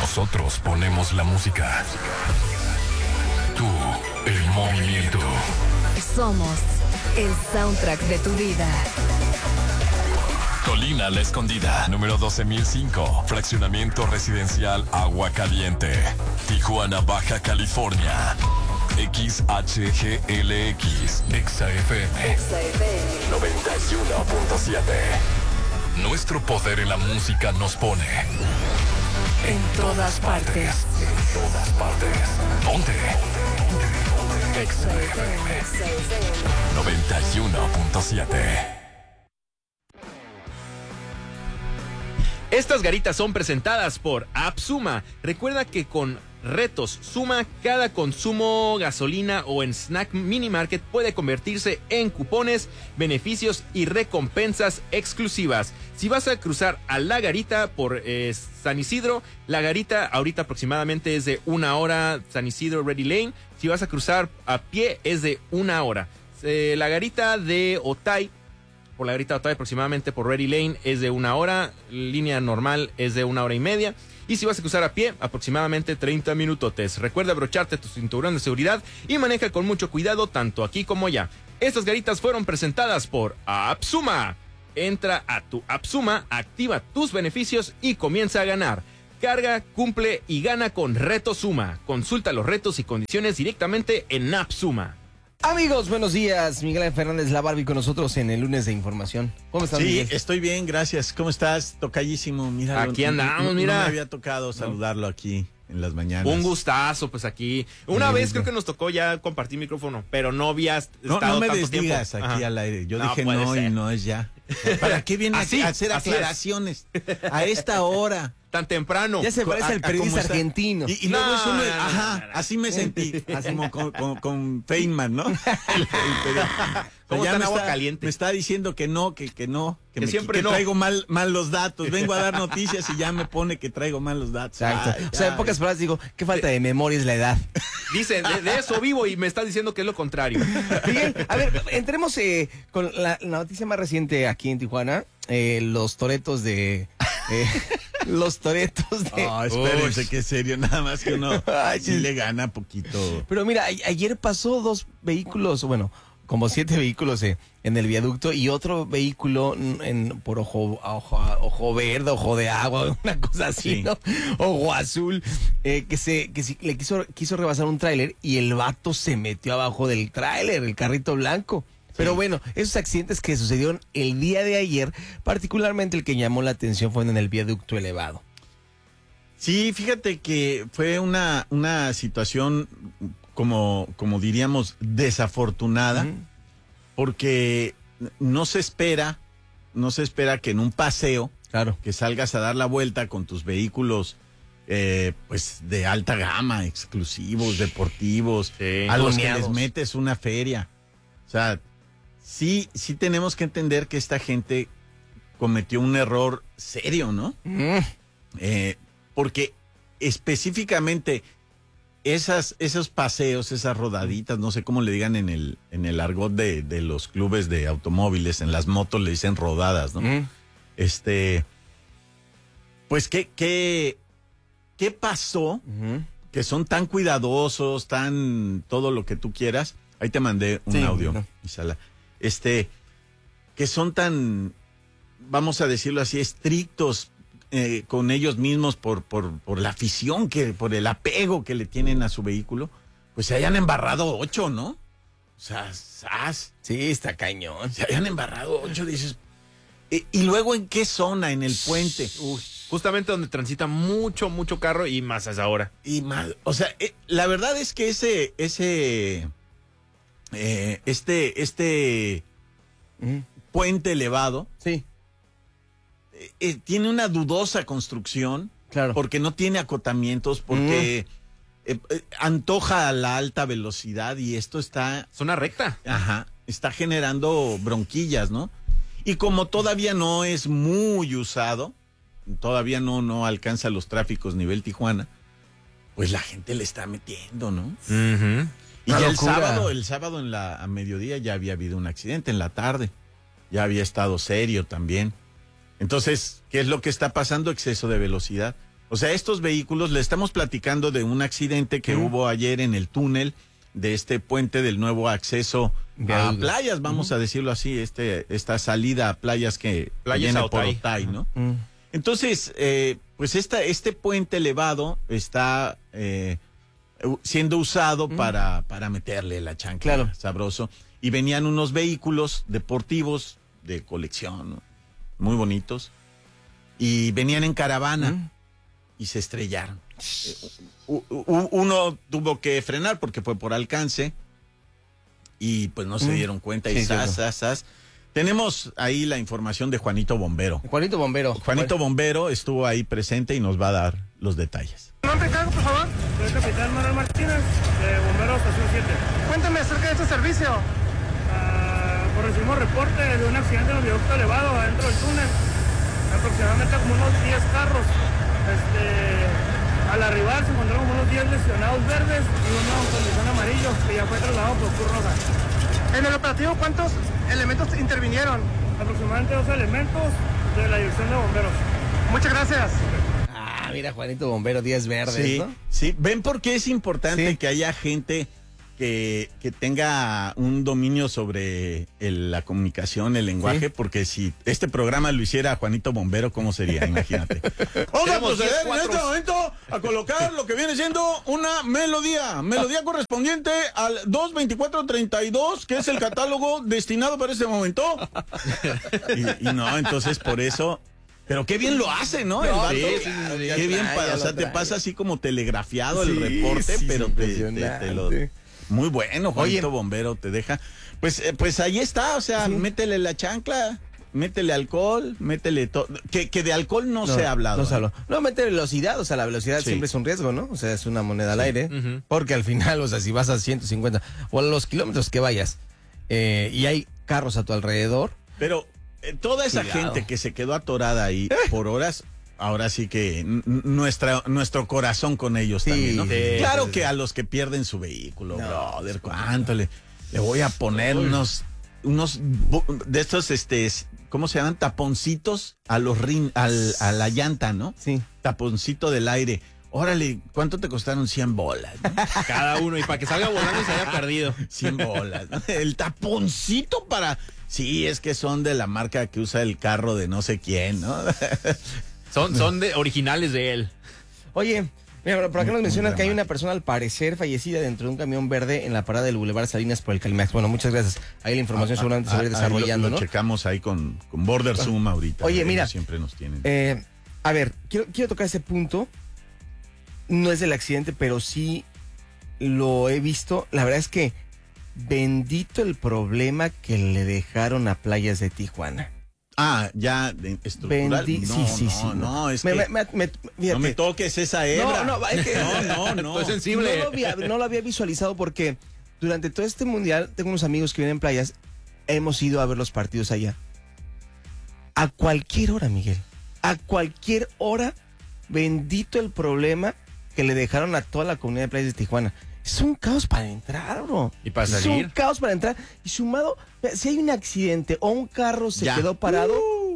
Nosotros ponemos la música. Tú, el movimiento. Somos el soundtrack de tu vida. Colina La Escondida, número 12005. Fraccionamiento residencial Agua Caliente. Tijuana, Baja California. XHGLX. XFM 91.7. Nuestro poder en la música nos pone En todas partes. En todas partes. Ponte. XFM 91.7. Estas garitas son presentadas por AppSuma. Recuerda que con Retos Suma, cada consumo, gasolina o en Snack Mini Market puede convertirse en cupones, beneficios y recompensas exclusivas. Si vas a cruzar a La Garita por San Isidro, La Garita ahorita aproximadamente es de 1 hora, San Isidro Ready Lane. Si vas a cruzar a pie es de 1 hora. La Garita de Otay, por la Garita de Otay aproximadamente por Ready Lane es de 1 hora, línea normal es de 1 hora y media. Y si vas a cruzar a pie, aproximadamente 30 minutotes. Recuerda abrocharte tu cinturón de seguridad y maneja con mucho cuidado tanto aquí como allá. Estas garitas fueron presentadas por AppSuma. Entra a tu AppSuma, activa tus beneficios y comienza a ganar. Carga, cumple y gana con Reto Suma. Consulta los retos y condiciones directamente en AppSuma. Amigos, buenos días. Miguel Ángel Fernández, la Barbie con nosotros en el lunes de información. ¿Cómo estás, Miguel? Sí, estoy bien, gracias. ¿Cómo estás, tocallísimo? Mira, Aquí andamos, mira. No me había tocado saludarlo aquí en las mañanas. Un gustazo, pues aquí. Una vez creo que nos tocó ya compartir micrófono, pero no había estado No me tanto desdigas tiempo. aquí Ajá. al aire. Yo No, dije puede no ser. y no es ya. ¿Para qué viene Así, a hacer así aclaraciones a esta hora? Tan temprano. Ya se parece al periodista ¿Cómo está? argentino. Y luego No, es uno, no, ajá, no. así me sentí, así como con Feynman, ¿no? ¿Cómo Ya está en me agua está- caliente? Me está diciendo que no, que siempre no. traigo mal los datos. Vengo a dar noticias y ya me pone que traigo mal los datos. Exacto. Ay, O sea, en ay. pocas palabras digo, qué falta de memoria es la edad. Dice, de eso vivo y me está diciendo que es lo contrario. Miguel, a ver, entremos con la noticia más reciente aquí en Tijuana. Los toretos de... los toretos de... Espérense, qué serio, nada más que uno Ay, sí le gana poquito. Pero mira, ayer pasó 2 vehículos, bueno, como 7 vehículos en el viaducto y otro vehículo por ojo verde, ojo de agua, una cosa así, Sí. ¿no? Ojo azul, que le quiso rebasar un tráiler y el vato se metió abajo del tráiler, el carrito blanco. Pero bueno, esos accidentes que sucedieron el día de ayer, particularmente el que llamó la atención fue en el viaducto elevado. Sí, fíjate que fue una situación como diríamos desafortunada, porque no se espera que en un paseo Claro. que salgas a dar la vuelta con tus vehículos pues de alta gama, exclusivos, deportivos, Sí, a los que tuneados. les metes una feria. O sea, sí tenemos que entender que esta gente cometió un error serio, ¿no? Porque específicamente esos paseos, esas rodaditas, no sé cómo le digan en el argot de los clubes de automóviles, en las motos le dicen rodadas, ¿no? Pues ¿qué pasó? Que son tan cuidadosos, tan todo lo que tú quieras. Ahí te mandé un Sí, audio, no. Isala. Que son tan, vamos a decirlo así, estrictos con ellos mismos por la afición, por el apego que le tienen a su vehículo, pues se hayan embarrado 8, ¿no? O sea, Sí, está cañón. se hayan embarrado 8, dices. Y luego, ¿en qué zona? En el puente. Justamente donde transita mucho carro y más a esa hora. Y más, o sea, la verdad es que este puente elevado Sí, tiene una dudosa construcción, claro. porque no tiene acotamientos, porque antoja la alta velocidad y esto está, Zona recta. está generando bronquillas, ¿no? Y como todavía no es muy usado, todavía no alcanza los tráficos nivel Tijuana, pues la gente le está metiendo, ¿no? Y Una ya locura. el sábado a mediodía ya había habido un accidente, en la tarde ya había estado serio también. Entonces, ¿qué es lo que está pasando? Exceso de velocidad. O sea, estos vehículos, le estamos platicando de un accidente que hubo ayer en el túnel de este puente del nuevo acceso a playas, vamos a decirlo así, esta salida a playas que viene por Otay, ¿no? Entonces, pues este puente elevado está siendo usado para meterle la chancla, claro, sabroso. Y venían unos vehículos deportivos de colección, ¿no? Muy bonitos, y venían en caravana y se estrellaron. Uno tuvo que frenar porque fue por alcance y pues no se dieron cuenta y zas. Tenemos ahí la información de Juanito Bombero. Juanito Bombero estuvo ahí presente y nos va a dar los detalles. ¿Nombre y cargo, por favor? Soy el capitán Manuel Martínez, de Bomberos Estación 7. Cuéntame acerca de este servicio. Recibimos reporte de un accidente en el viaducto elevado adentro del túnel. Aproximadamente como unos 10 carros. Al arribar se encontraron como unos 10 lesionados verdes y uno con lesión amarillo que ya fue trasladado por Cruz Roja. En el operativo, ¿cuántos elementos intervinieron? Aproximadamente 12 elementos de la dirección de bomberos. Muchas gracias. Ah, mira, Juanito Bombero, 10 verdes, sí, ¿no? Sí, ven por qué es importante que haya gente que tenga un dominio sobre la comunicación, el lenguaje, porque si este programa lo hiciera Juanito Bombero, ¿cómo sería? Imagínate. Vamos a proceder en este momento a colocar lo que viene siendo una melodía correspondiente al 22432, que es el catálogo destinado para este momento. Y no, entonces por eso... Pero qué bien lo hace, ¿no? El vato. Qué bien, o sea, te pasa así como telegrafiado el reporte, pero te lo... Muy bueno, Juanito Bombero, te deja. Pues ahí está, o sea, métele la chancla, métele alcohol, métele todo. Que de alcohol no se ha hablado. No se habló. No, métele velocidad, o sea, la velocidad siempre es un riesgo, ¿no? O sea, es una moneda al aire. Porque al final, o sea, si vas a 150 o a los kilómetros que vayas y hay carros a tu alrededor. Pero toda esa gente que se quedó atorada ahí por horas. Ahora sí que nuestro corazón con ellos también, ¿no? Claro que a los que pierden su vehículo, brother, ¿cuánto le voy a poner unos de estos, ¿cómo se llaman? Taponcitos a la llanta, ¿no? Sí. Taponcito del aire. Órale, ¿cuánto te costaron? 100 bolas, ¿no? Cada uno, y para que salga volando y se haya perdido. 100 bolas, ¿no? El taponcito para... Sí, es que son de la marca que usa el carro de no sé quién, ¿no? Son originales de él. Oye, mira, por acá nos mencionan que hay una persona al parecer fallecida dentro de un camión verde en la parada del Boulevard Salinas por el Calimax. Bueno, muchas gracias. Ahí la información seguramente se va a ir desarrollando, lo checamos ahí con Border Zoom ahorita. Oye, mira. Siempre nos tienen. A ver, quiero tocar ese punto. No es del accidente, pero sí lo he visto. La verdad es que bendito el problema que le dejaron a Playas de Tijuana. Ya, estructural. Sí. No, es que no me toques esa hebra. No, es que Estoy sensible. No lo había visualizado porque durante todo este mundial tengo unos amigos que viven en Playas. Hemos ido a ver los partidos allá. A cualquier hora, Miguel. A cualquier hora, bendito el problema que le dejaron a toda la comunidad de Playas de Tijuana. Es un caos para entrar, bro. ¿Y para salir? Es un caos para entrar. Y sumado, si hay un accidente o un carro se quedó parado,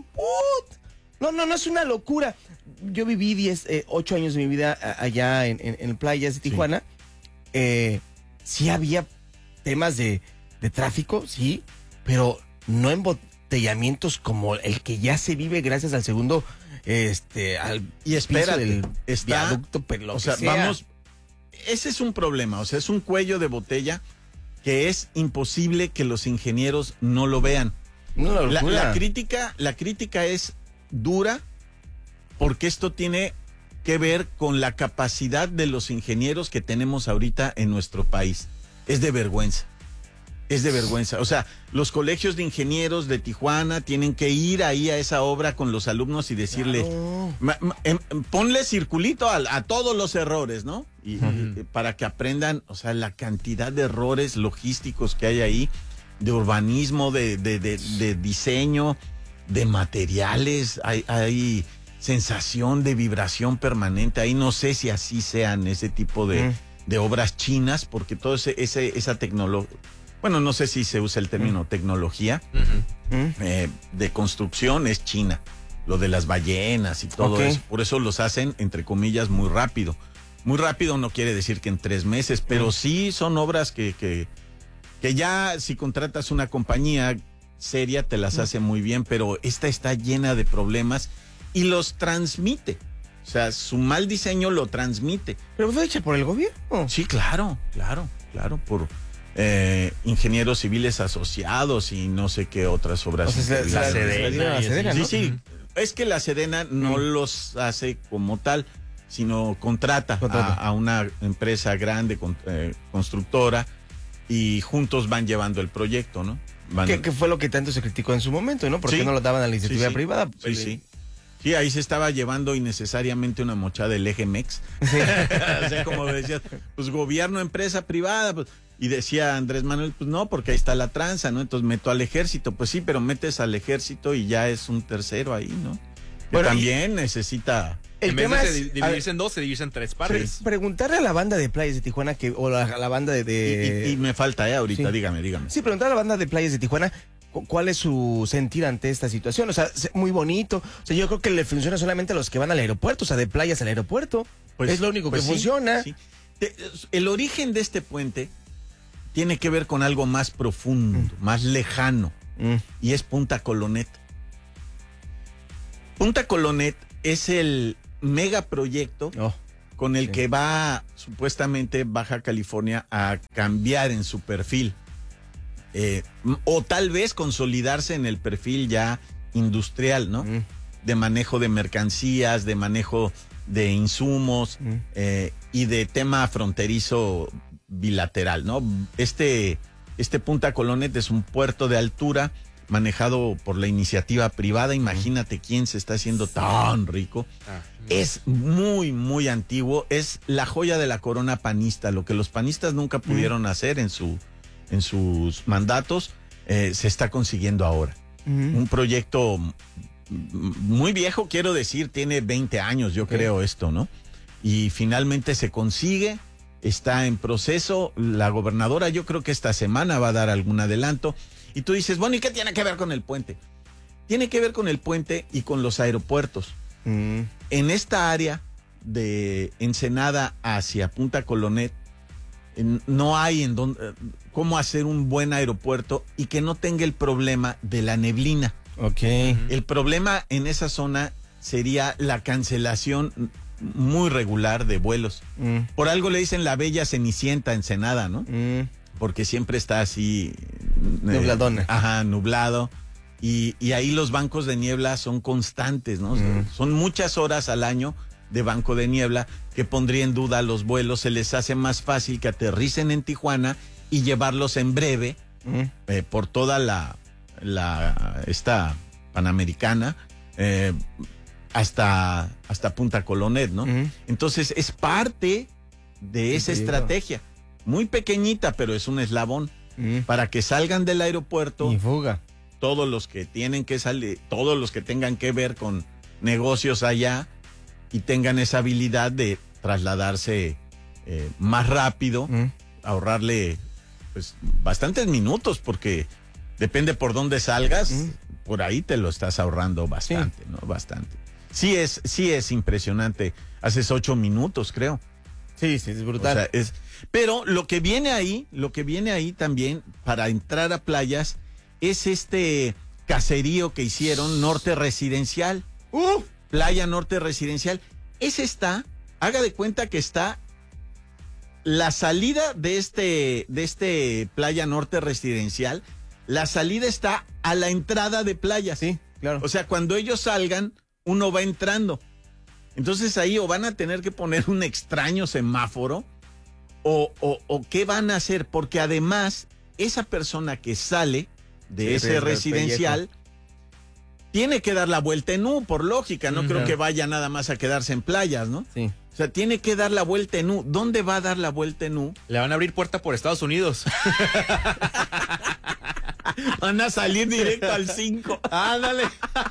no es una locura. Yo viví 8 años de mi vida allá en Playas de Tijuana. Sí había temas de tráfico, sí, pero no embotellamientos como el que ya se vive gracias al segundo, y espérate, del viaducto, pero lo que sea. Vamos. Ese es un problema, o sea, es un cuello de botella que es imposible que los ingenieros no lo vean. No, la crítica es dura porque esto tiene que ver con la capacidad de los ingenieros que tenemos ahorita en nuestro país. Es de vergüenza. O sea, los colegios de ingenieros de Tijuana tienen que ir ahí a esa obra con los alumnos y decirle, ponle circulito a todos los errores, ¿no? Y para que aprendan, o sea, la cantidad de errores logísticos que hay ahí, de urbanismo, de diseño, de materiales, hay sensación de vibración permanente. Ahí no sé si así sean ese tipo de obras chinas, porque todo esa tecnología... Bueno, no sé si se usa el término tecnología de construcción, es China. lo de las ballenas y todo Ok. eso. Por eso los hacen, entre comillas, muy rápido. Muy rápido no quiere decir que en 3 meses, pero sí son obras que ya si contratas una compañía seria te las hace muy bien, pero esta está llena de problemas y los transmite. O sea, su mal diseño lo transmite. Pero fue hecha por el gobierno. Sí, claro, por ingenieros civiles asociados y no sé qué otras obras. O sea, civiles. la se la dieron a la Sedena, Sedena, Sí, ¿no? sí. Es que la Sedena no los hace como tal, sino contrata. A una empresa grande, constructora, y juntos van llevando el proyecto, ¿no? Que fue lo que tanto se criticó en su momento, ¿no? Porque Sí. no lo daban a la iniciativa Sí. privada. Sí, sí. Sí, ahí se estaba llevando innecesariamente una mochada del eje MEX. O sea, como decías, pues gobierno, empresa privada, pues, y decía Andrés Manuel, pues no, porque ahí está la tranza, ¿no? Entonces meto al ejército, pues sí, pero metes al ejército y ya es un tercero ahí, ¿no? Que Bueno, también necesita... El En vez tema de es dividirse en dos, se divide en 3 partes. preguntarle a la banda de playas de Tijuana o la banda de... Y me falta, ahorita, Sí. dígame. Sí, preguntarle a la banda de playas de Tijuana cuál es su sentir ante esta situación. O sea, muy bonito. O sea, yo creo que le funciona solamente a los que van al aeropuerto, o sea, de playas al aeropuerto. Es lo único que sí, funciona. sí. El origen de este puente tiene que ver con algo más profundo, más lejano, y es Punta Colonet. Punta Colonet es el megaproyecto Oh, con el sí. que va supuestamente Baja California a cambiar en su perfil. O tal vez consolidarse en el perfil ya industrial, ¿no? De manejo de mercancías, de manejo de insumos y de tema fronterizo bilateral, ¿no? Este Punta Colonet es un puerto de altura manejado por la iniciativa privada. Imagínate quién se está haciendo tan rico. Es muy, muy antiguo. Es la joya de la corona panista. Lo que los panistas nunca pudieron hacer en sus mandatos, se está consiguiendo ahora. Un proyecto muy viejo, quiero decir, tiene 20 años, yo creo esto, ¿no? Y finalmente se consigue, está en proceso. La gobernadora, yo creo que esta semana va a dar algún adelanto. Y tú dices, bueno, ¿y qué tiene que ver con el puente? Tiene que ver con el puente y con los aeropuertos. En esta área de Ensenada hacia Punta Colonet, no hay cómo hacer un buen aeropuerto y que no tenga el problema de la neblina. Ok. El problema en esa zona sería la cancelación muy regular de vuelos. Por algo le dicen la bella Cenicienta Ensenada, ¿no? Porque siempre está así... Nubladona. Nublado. Y ahí los bancos de niebla son constantes, ¿no? Son muchas horas al año de banco de niebla que pondría en duda los vuelos. Se les hace más fácil que aterricen en Tijuana y llevarlos en breve por toda esta Panamericana hasta Punta Colonet, ¿no? Entonces es parte de esa estrategia. Muy pequeñita, pero es un eslabón para que salgan del aeropuerto Y fuga. todos los que tienen que salir, todos los que tengan que ver con negocios allá y tengan esa habilidad de trasladarse más rápido, ahorrarle pues bastantes minutos, porque depende por dónde salgas, por ahí te lo estás ahorrando bastante, ¿no? Bastante. Sí es impresionante. Haces 8 minutos, creo. Sí, es brutal. O sea, pero lo que viene ahí también para entrar a playas es este caserío que hicieron, Norte Residencial. Playa Norte Residencial. Ese está, haga de cuenta que está la salida de este Playa Norte Residencial, la salida está a la entrada de playas. Sí, claro. O sea, cuando ellos salgan, uno va entrando. Entonces ahí o van a tener que poner un extraño semáforo o qué van a hacer, porque además esa persona que sale de ese residencial tiene que dar la vuelta en U, por lógica. No creo que vaya nada más a quedarse en playas, ¿no? Sí. O sea, tiene que dar la vuelta en U. ¿Dónde va a dar la vuelta en U? Le van a abrir puerta por Estados Unidos. Van a salir directo al 5. Ándale.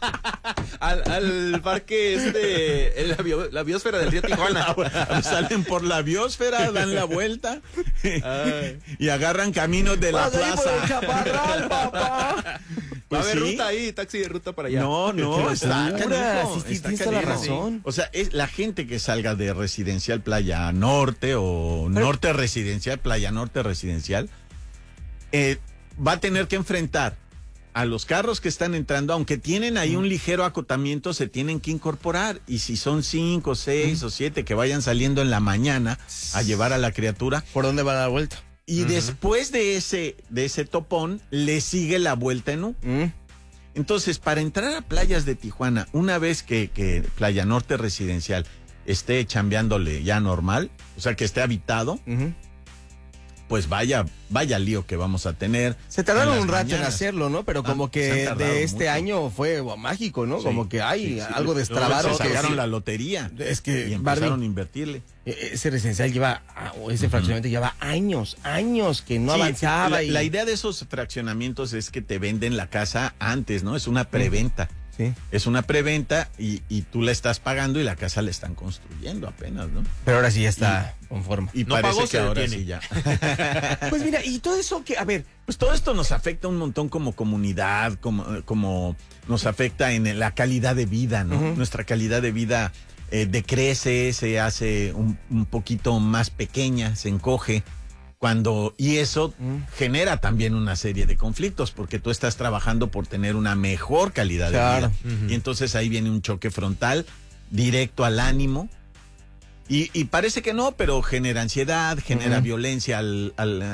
al parque la biosfera del río Tijuana. Salen por la biosfera, dan la vuelta y agarran caminos de la Vas a ir por plaza. el Chaparral, papá. Va a Pues haber sí. ruta ahí, taxi de ruta para allá. No, está locura, canijo, sí, está tienes toda la canijo. razón. O sea, es la gente que salga de Residencial Playa Norte o Norte Residencial, Playa Norte Residencial, va a tener que enfrentar a los carros que están entrando, aunque tienen ahí un ligero acotamiento, se tienen que incorporar. Y si son 5, 6 o 7 que vayan saliendo en la mañana a llevar a la criatura. ¿Por dónde va a dar vuelta? Y después de ese topón, le sigue la vuelta en U. Entonces, para entrar a playas de Tijuana, una vez que Playa Norte Residencial esté chambeándole ya normal, o sea, que esté habitado, pues vaya lío que vamos a tener. Se tardaron en las un rato en mañanas. hacerlo, ¿no? Pero como Se que han tardado de este mucho. año fue mágico, ¿no? Sí, Como que hay sí. algo destrabaron. Se que sacaron sí. la lotería. Es que, y empezaron Barbie, a invertirle. ese residencial lleva, o ese fraccionamiento lleva años que no Sí, avanzaba. la idea de esos fraccionamientos es que te venden la casa antes, ¿no? Es una preventa. Sí. Es una preventa y tú la estás pagando y la casa la están construyendo apenas, ¿no? Pero ahora sí ya está conforme. Y No parece pagó, que se ahora detiene. sí ya. Pues mira, y todo eso que, a ver, Pues todo esto nos afecta un montón como comunidad, como nos afecta en la calidad de vida, ¿no? Nuestra calidad de vida decrece, se hace un poquito más pequeña, se encoge. Y eso genera también una serie de conflictos, porque tú estás trabajando por tener una mejor calidad Claro. de vida. Y entonces ahí viene un choque frontal, directo al ánimo. Y parece que no, pero genera ansiedad, genera violencia al